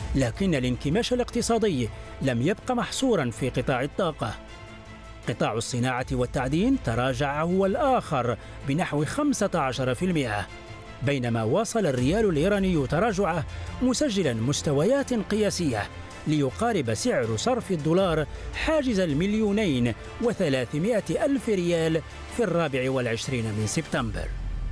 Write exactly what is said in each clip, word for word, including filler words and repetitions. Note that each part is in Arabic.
لكن الانكماش الاقتصادي لم يبق محصورا في قطاع الطاقة. قطاع الصناعة والتعدين تراجع هو الآخر بنحو خمسة عشر بالمئة، بينما واصل الريال الإيراني تراجعه مسجلا مستويات قياسية ليقارب سعر صرف الدولار حاجز المليونين وثلاثمائة ألف ريال في الرابع والعشرين من سبتمبر.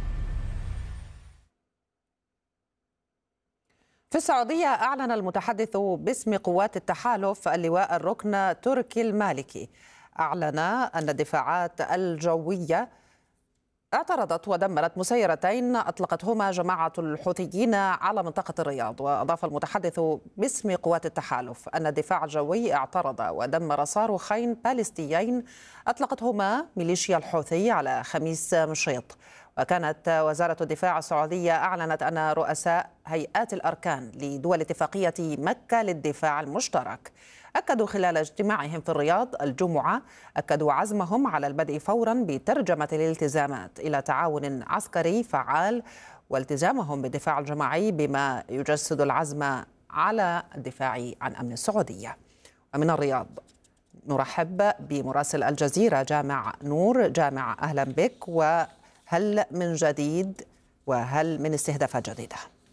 في السعودية أعلن المتحدث باسم قوات التحالف اللواء الركن تركي المالكي أعلن أن الدفاعات الجوية اعترضت ودمرت مسيرتين أطلقتهما جماعة الحوثيين على منطقة الرياض. وأضاف المتحدث باسم قوات التحالف أن الدفاع الجوي اعترض ودمر صاروخين باليستيين أطلقتهما ميليشيا الحوثي على خميس مشيط. وكانت وزارة الدفاع السعودية أعلنت أن رؤساء هيئات الأركان لدول اتفاقية مكة للدفاع المشترك أكدوا خلال اجتماعهم في الرياض الجمعة أكدوا عزمهم على البدء فورا بترجمة الالتزامات إلى تعاون عسكري فعال والتزامهم بالدفاع الجماعي بما يجسد العزم على الدفاع عن أمن السعودية. ومن الرياض نرحب بمراسل الجزيرة جامع نور. جامع أهلا بك، وهل من جديد وهل من استهدافات جديدة؟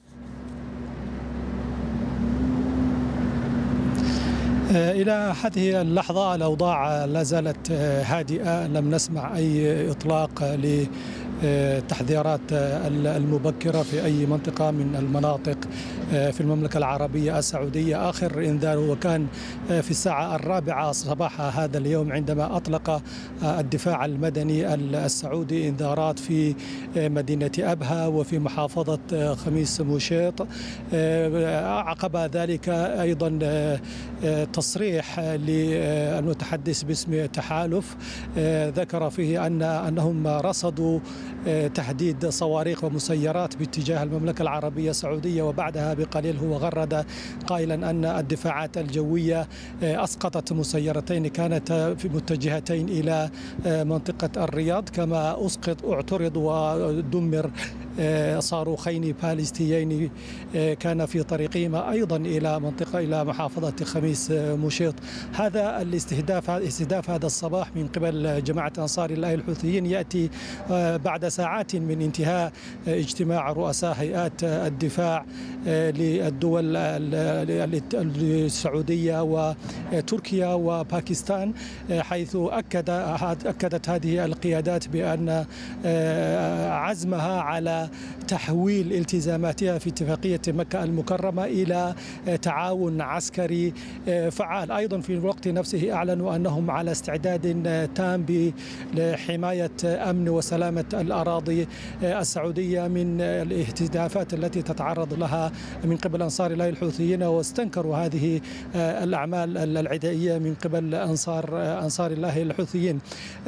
إلى هذه اللحظة الأوضاع لا زالت هادئة، لم نسمع أي إطلاق للتحذيرات المبكرة في أي منطقة من المناطق في المملكة العربية السعودية. آخر إنذار وكان في الساعة الرابعة صباح هذا اليوم عندما أطلق الدفاع المدني السعودي إنذارات في مدينة أبها وفي محافظة خميس مشيط. عقب ذلك أيضا تصريح للمتحدث باسم التحالف ذكر فيه أن أنهم رصدوا تحديد صواريخ ومسيرات باتجاه المملكة العربية السعودية، وبعدها بقليل هو غرد قائلا أن الدفاعات الجوية أسقطت مسيرتين كانت في متجهتين إلى منطقة الرياض، كما أسقط اعترض ودمر صاروخين باليستيين كان في طريقهما أيضا إلى منطقة إلى محافظة خميس مشيط. هذا الاستهداف استهداف هذا الصباح من قبل جماعة أنصار الله الحوثيين يأتي بعد ساعات من انتهاء اجتماع رؤساء هيئات الدفاع للدول السعودية وتركيا وباكستان، حيث أكد أكدت هذه القيادات بأن عزمها على تحويل التزاماتها في اتفاقية مكة المكرمة إلى تعاون عسكري فعال. أيضا في الوقت نفسه أعلنوا أنهم على استعداد تام لحماية أمن وسلامة الأراضي السعودية من الاستهدافات التي تتعرض لها من قبل أنصار الله الحوثيين، واستنكروا هذه الأعمال العدائية من قبل أنصار أنصار الله الحوثيين.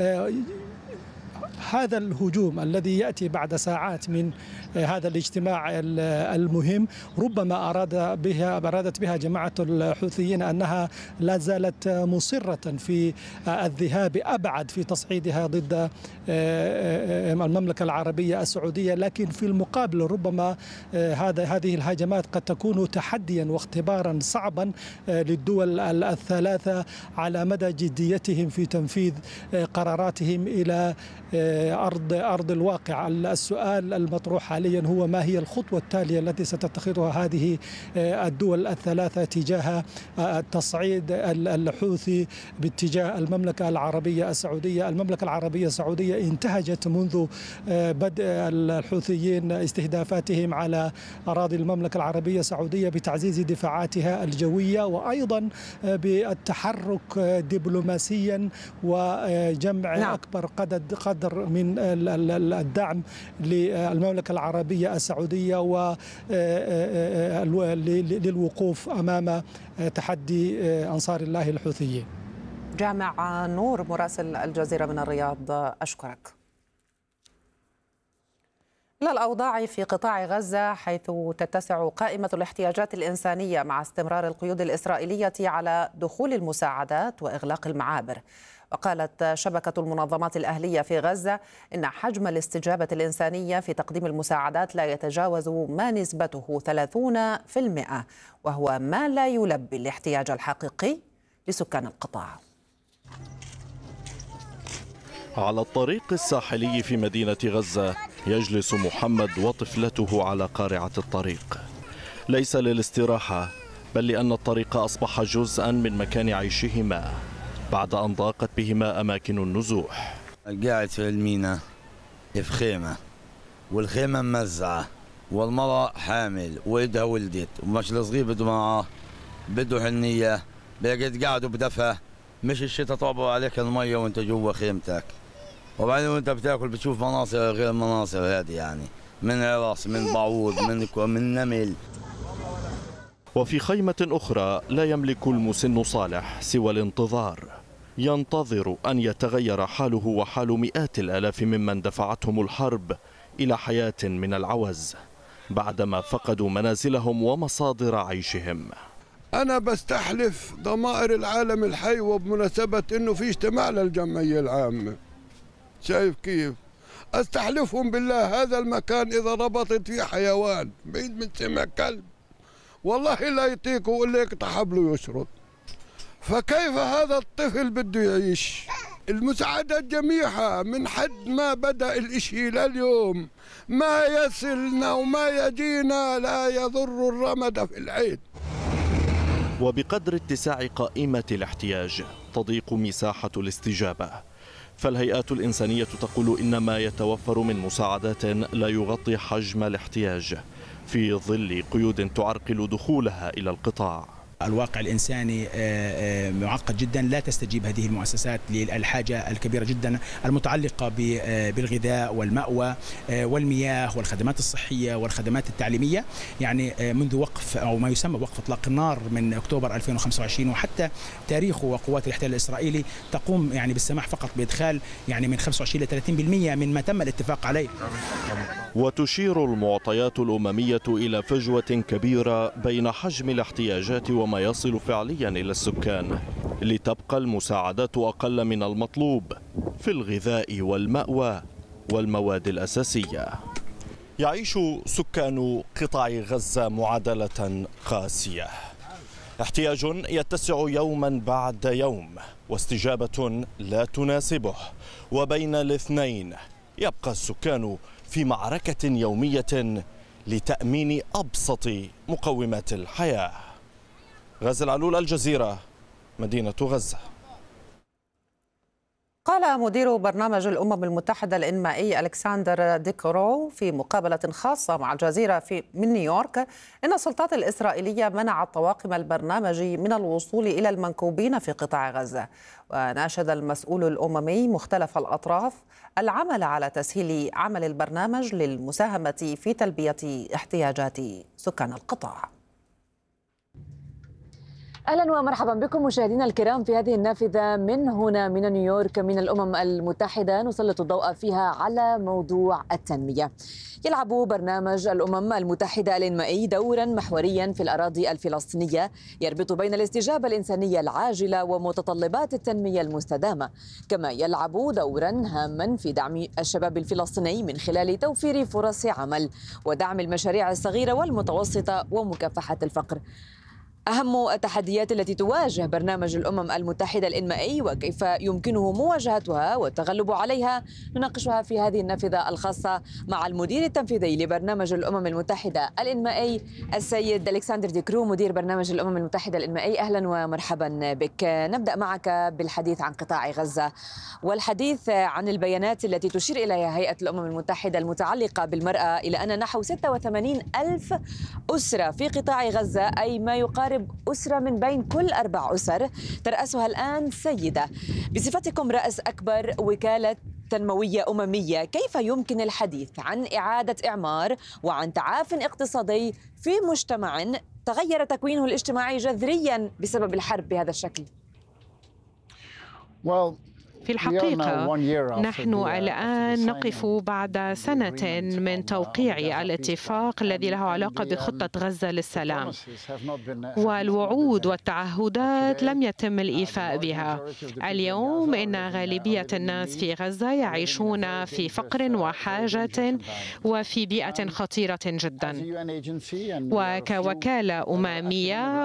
هذا الهجوم الذي يأتي بعد ساعات من هذا الاجتماع المهم ربما أراد بها أرادت بها جماعة الحوثيين أنها لا زالت مصرة في الذهاب أبعد في تصعيدها ضد المملكة العربية السعودية، لكن في المقابل ربما هذا هذه الهجمات قد تكون تحديا واختبارا صعبا للدول الثلاثة على مدى جديتهم في تنفيذ قراراتهم إلى أرض أرض الواقع. السؤال المطروح حاليا هو ما هي الخطوة التالية التي ستتخذها هذه الدول الثلاثة تجاه التصعيد الحوثي باتجاه المملكة العربية السعودية. المملكة العربية السعودية انتهجت منذ بدء الحوثيين استهدافاتهم على أراضي المملكة العربية السعودية بتعزيز دفاعاتها الجوية، وأيضا بالتحرك دبلوماسيا وجمع نعم. أكبر قدر من الدعم للمملكة العربية السعودية وللوقوف أمام تحدي أنصار الله الحوثيين. جامع نور مراسل الجزيرة من الرياض، أشكرك. إلى الأوضاع في قطاع غزة، حيث تتسع قائمة الاحتياجات الإنسانية مع استمرار القيود الإسرائيلية على دخول المساعدات وإغلاق المعابر. وقالت شبكة المنظمات الأهلية في غزة إن حجم الاستجابة الإنسانية في تقديم المساعدات لا يتجاوز ما نسبته ثلاثين بالمئة، وهو ما لا يلبي الاحتياج الحقيقي لسكان القطاع. على الطريق الساحلي في مدينة غزة يجلس محمد وطفلته على قارعة الطريق، ليس للاستراحة بل لأن الطريق أصبح جزءا من مكان عيشهما بعد أن ضاقت بهما أماكن النزوح. قاعد في المينا في خيمة، والخيمة ممزعة، والمرأة حامل وإيدها ولدت، ومش الصغير بده معاه بده حنية، بقيت قاعد بدفى، مش الشتاء تعبر عليك المية وانت جوا خيمتك، وبعدين وانت بتاكل بتشوف مناظر غير المناظر هذه، يعني من عرس، من بعوض، من من نمل. وفي خيمة أخرى لا يملك المسن صالح سوى الانتظار، ينتظر أن يتغير حاله وحال مئات الآلاف ممن دفعتهم الحرب إلى حياة من العوز بعدما فقدوا منازلهم ومصادر عيشهم. أنا بستحلف ضمائر العالم الحي وبمناسبة أنه في اجتماع للجمعية العامة، شايف كيف؟ أستحلفهم بالله هذا المكان إذا ربطت فيه حيوان بعيد من سمع كلب والله لا يطيق ولا يقطع حبله يشرد. فكيف هذا الطفل بده يعيش؟ المساعدات جميعها من حد ما بدأ الإشي لليوم ما يصلنا وما يجينا لا يضر الرمد في العين. وبقدر اتساع قائمة الاحتياج تضيق مساحة الاستجابة، فالهيئات الإنسانية تقول إن ما يتوفر من مساعدات لا يغطي حجم الاحتياج في ظل قيود تعرقل دخولها إلى القطاع. الواقع الإنساني معقد جدا، لا تستجيب هذه المؤسسات للحاجة الكبيرة جدا المتعلقة بالغذاء والمأوى والمياه والخدمات الصحية والخدمات التعليمية، يعني منذ وقف أو ما يسمى وقف إطلاق النار من أكتوبر ألفين وخمسة وعشرين وحتى تاريخه وقوات الاحتلال الإسرائيلي تقوم يعني بالسماح فقط بإدخال يعني من خمسة وعشرين إلى ثلاثين بالمئة من ما تم الاتفاق عليه. وتشير المعطيات الأممية إلى فجوة كبيرة بين حجم الاحتياجات وما يصل فعليا إلى السكان، لتبقى المساعدات أقل من المطلوب في الغذاء والمأوى والمواد الأساسية. يعيش سكان قطاع غزة معادلة قاسية، احتياج يتسع يوما بعد يوم واستجابة لا تناسبه، وبين الاثنين يبقى السكان في معركة يومية لتأمين أبسط مقومات الحياة. غازي العلول، الجزيرة، مدينة غزة. قال مدير برنامج الأمم المتحدة الإنمائي ألكسندر ديكرو في مقابلة خاصة مع الجزيرة في من نيويورك إن السلطات الإسرائيلية منعت طواقم البرنامج من الوصول إلى المنكوبين في قطاع غزة. وناشد المسؤول الأممي مختلف الأطراف العمل على تسهيل عمل البرنامج للمساهمة في تلبية احتياجات سكان القطاع. أهلا ومرحبا بكم مشاهدينا الكرام في هذه النافذة من هنا من نيويورك من الأمم المتحدة، نسلط الضوء فيها على موضوع التنمية. يلعب برنامج الأمم المتحدة الإنمائي دورا محوريا في الأراضي الفلسطينية يربط بين الاستجابة الإنسانية العاجلة ومتطلبات التنمية المستدامة، كما يلعب دورا هاما في دعم الشباب الفلسطيني من خلال توفير فرص عمل ودعم المشاريع الصغيرة والمتوسطة ومكافحة الفقر. أهم التحديات التي تواجه برنامج الأمم المتحدة الإنمائي وكيف يمكنه مواجهتها والتغلب عليها نناقشها في هذه النافذة الخاصة مع المدير التنفيذي لبرنامج الأمم المتحدة الإنمائي السيد ألكسندر ديكرو، مدير برنامج الأمم المتحدة الإنمائي. أهلا ومرحبا بك. نبدأ معك بالحديث عن قطاع غزة والحديث عن البيانات التي تشير إليها هيئة الأمم المتحدة المتعلقة بالمرأة إلى أن نحو ستة وثمانين ألف أسرة في قطاع غزة، أي ما يقارب أسرة من بين كل أربع أسر ترأسها الآن سيدة. بصفتكم رأس أكبر وكالة تنموية أممية، كيف يمكن الحديث عن إعادة إعمار وعن تعاف اقتصادي في مجتمع تغير تكوينه الاجتماعي جذريا بسبب الحرب بهذا الشكل؟ Well, في الحقيقة نحن الآن نقف بعد سنة من توقيع الاتفاق الذي له علاقة بخطة غزة للسلام، والوعود والتعهدات لم يتم الإيفاء بها. اليوم إن غالبية الناس في غزة يعيشون في فقر وحاجة وفي بيئة خطيرة جدا، وكوكالة أممية